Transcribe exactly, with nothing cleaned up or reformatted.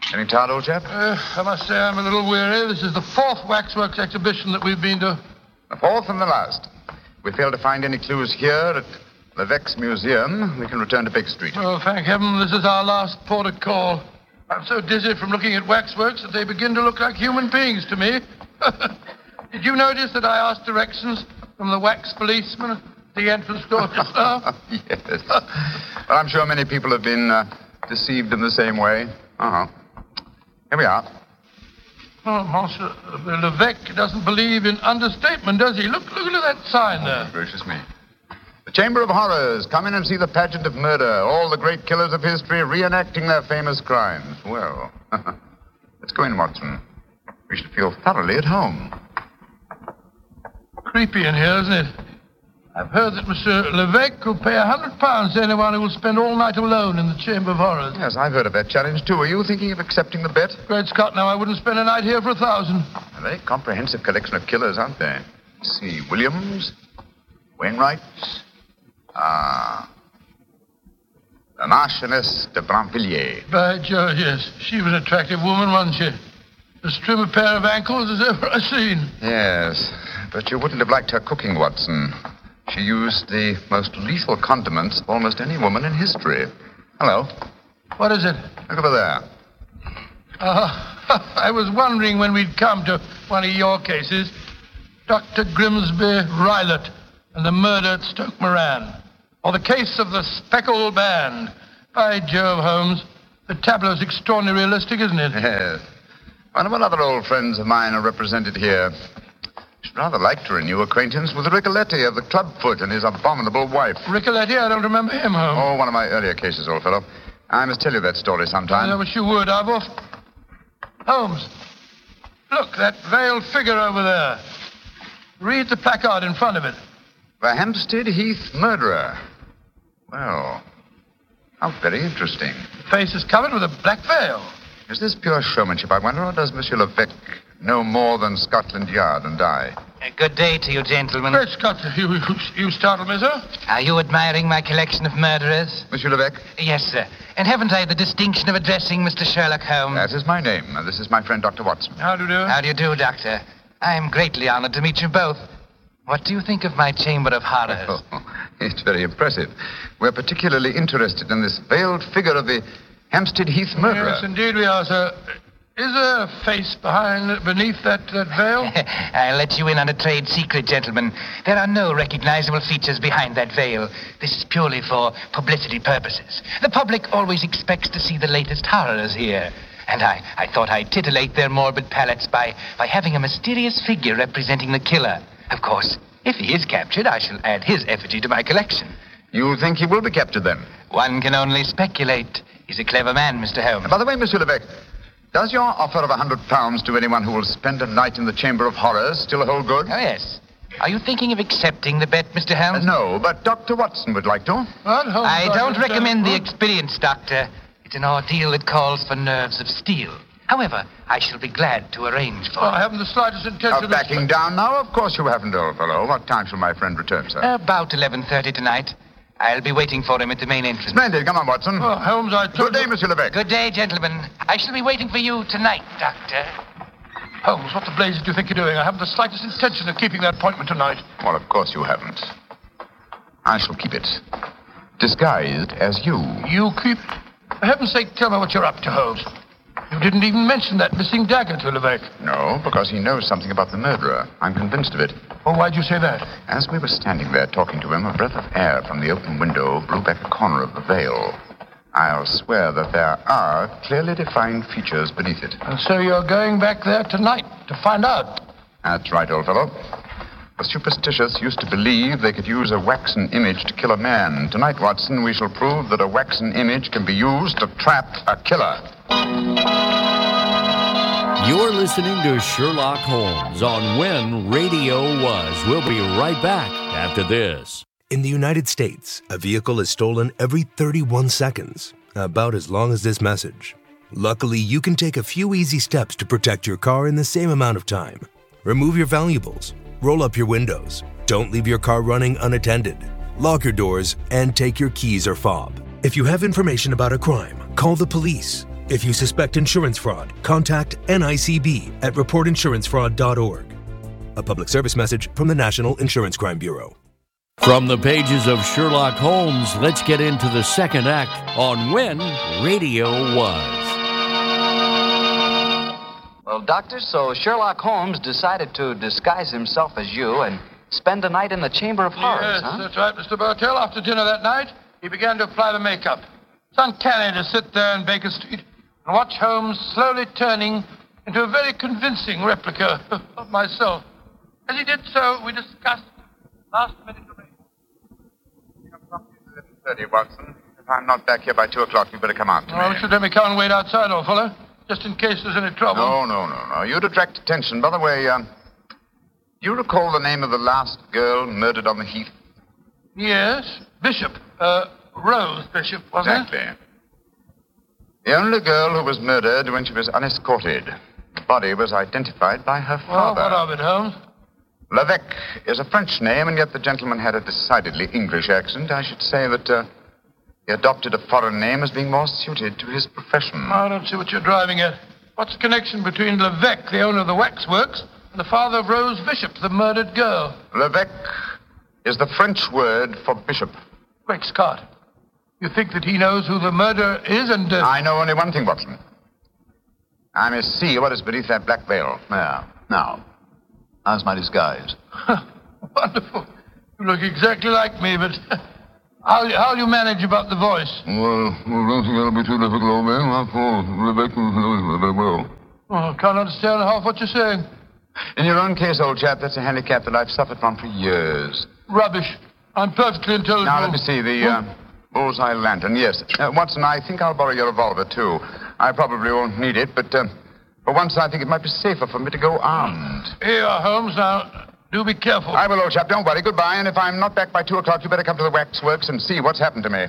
Any tired, old chap? Uh, I must say I'm a little weary. This is the fourth waxworks exhibition that we've been to. The fourth and the last. If we fail to find any clues here at Levesque's museum, we can return to Baker Street. Oh, thank heaven this is our last port of call. I'm so dizzy from looking at waxworks that they begin to look like human beings to me. Did you notice that I asked directions from the wax policeman at the entrance door just now? Yes. Well, I'm sure many people have been uh, deceived in the same way. Uh-huh. Here we are. Oh, Monsieur Levesque doesn't believe in understatement, does he? Look, look at that sign there. Oh, gracious me. The Chamber of Horrors. Come in and see the pageant of murder. All the great killers of history reenacting their famous crimes. Well, let's go in, Watson. We should feel thoroughly at home. Creepy in here, isn't it? I've heard that Monsieur Levesque will pay a hundred pounds to anyone who will spend all night alone in the Chamber of Horrors. Yes, I've heard of that challenge, too. Are you thinking of accepting the bet? Great Scott, now I wouldn't spend a night here for a thousand. A very comprehensive collection of killers, aren't they? Let's see. Williams, Wainwright. Ah. The Marchioness de Brinvilliers. By Jove, yes. She was an attractive woman, wasn't she? As trim a pair of ankles as ever I've seen. Yes, but you wouldn't have liked her cooking, Watson. She used the most lethal condiments of almost any woman in history. Hello. What is it? Look over there. Uh, I was wondering when we'd come to one of your cases. Doctor Grimsby Rylott and the murder at Stoke Moran. Or the case of the Speckled Band. By Jove, Holmes. The tableau's extraordinarily realistic, isn't it? Yes. One of our other old friends of mine are represented here. Should rather like to renew acquaintance with Ricoletti of the Clubfoot and his abominable wife. Ricoletti? I don't remember him, Holmes. Oh, one of my earlier cases, old fellow. I must tell you that story sometime. I wish you would. I've often... Holmes, look, that veiled figure over there. Read the placard in front of it. The Hampstead Heath murderer. Well, how very interesting. The face is covered with a black veil. Is this pure showmanship, I wonder, or does Monsieur Levesque know more than Scotland Yard and I? Uh, good day to you, gentlemen. Great Scott, you, you, you startled me, sir. Are you admiring my collection of murderers? Monsieur Levesque? Yes, sir. And haven't I the distinction of addressing Mister Sherlock Holmes? That is my name, and this is my friend, Doctor Watson. How do you do? How do you do, Doctor? I am greatly honored to meet you both. What do you think of my Chamber of Horrors? Oh, it's very impressive. We're particularly interested in this veiled figure of the Hampstead Heath murderer. Yes, indeed we are, sir. Is there a face behind, beneath that, that veil? I'll let you in on a trade secret, gentlemen. There are no recognizable features behind that veil. This is purely for publicity purposes. The public always expects to see the latest horrors here. And I, I thought I'd titillate their morbid palates by, by having a mysterious figure representing the killer. Of course, if he is captured, I shall add his effigy to my collection. You think he will be captured, then? One can only speculate. He's a clever man, Mister Holmes. By the way, Monsieur Levesque, does your offer of a hundred pounds to anyone who will spend a night in the Chamber of Horrors still hold good? Oh, yes. Are you thinking of accepting the bet, Mister Holmes? Uh, no, but Doctor Watson would like to. What? Holmes, I don't I recommend the what? experience, Doctor. It's an ordeal that calls for nerves of steel. However, I shall be glad to arrange for Well, it. I haven't the slightest intention Of backing down now? Of course you haven't, old fellow. What time shall my friend return, sir? About eleven thirty tonight. I'll be waiting for him at the main entrance. Splendid. Come on, Watson. Oh, Holmes, I told Good day, you... Monsieur Levesque. Good day, gentlemen. I shall be waiting for you tonight, Doctor. Holmes, what the blazes do you think you're doing? I haven't the slightest intention of keeping that appointment tonight. Well, of course you haven't. I shall keep it. Disguised as you. You keep... For heaven's sake, tell me what you're up to, Holmes. You didn't even mention that missing dagger to Levesque. No, because he knows something about the murderer. I'm convinced of it. Well, why'd you say that? As we were standing there talking to him, a breath of air from the open window blew back a corner of the veil. I'll swear that there are clearly defined features beneath it. And so you're going back there tonight to find out? That's right, old fellow. The superstitious used to believe they could use a waxen image to kill a man. Tonight, Watson, we shall prove that a waxen image can be used to trap a killer. You're listening to Sherlock Holmes on When Radio Was. We'll be right back after this. In the United States, a vehicle is stolen every thirty-one seconds, about as long as this message. Luckily, you can take a few easy steps to protect your car in the same amount of time. Remove your valuables, roll up your windows, don't leave your car running unattended, lock your doors, and take your keys or fob. If you have information about a crime, call the police. If you suspect insurance fraud, contact N I C B at report insurance fraud dot org. A public service message from the National Insurance Crime Bureau. From the pages of Sherlock Holmes, let's get into the second act on When Radio Was. Well, Doctor, so Sherlock Holmes decided to disguise himself as you and spend the night in the Chamber of Horrors, Yes, huh? that's right, Mister Bartell. After dinner that night, he began to apply the makeup. It's uncanny to sit there in Baker Street and watch Holmes slowly turning into a very convincing replica of myself. As he did so, we discussed last minute arrangements. eleven thirty, Watson. If I'm not back here by two o'clock, you better come out to Oh, me. Mister Demi, come and wait outside, old fellow, just in case there's any trouble. No, no, no, no. You'd attract attention. By the way, um, do you recall the name of the last girl murdered on the Heath? Yes, Bishop. Uh, Rose Bishop, wasn't Exactly. it? The only girl who was murdered when she was unescorted. The body was identified by her Well, father. what of it, Holmes? Levesque is a French name, and yet the gentleman had a decidedly English accent. I should say that uh, he adopted a foreign name as being more suited to his profession. I don't see what you're driving at. What's the connection between Levesque, the owner of the waxworks, and the father of Rose Bishop, the murdered girl? Levesque is the French word for bishop. Great Scott. You think that he knows who the murderer is and... Uh... I know only one thing, Watson. I must see what is beneath that black veil. Yeah. Now, how's my disguise? Wonderful. You look exactly like me, but how how you manage about the voice? Well, I don't think that'll be too difficult, old man. After all, Rebecca knows very well. Oh, I can't understand half what you're saying. In your own case, old chap, that's a handicap that I've suffered from for years. Rubbish. I'm perfectly intelligible. Now, let me see, the uh, bullseye lantern, yes. Uh, Watson, I think I'll borrow your revolver, too. I probably won't need it, but uh, for once I think it might be safer for me to go armed. Here you are, Holmes. Now, do be careful. I will, old chap. Don't worry. Goodbye. And if I'm not back by two o'clock, you better come to the waxworks and see what's happened to me.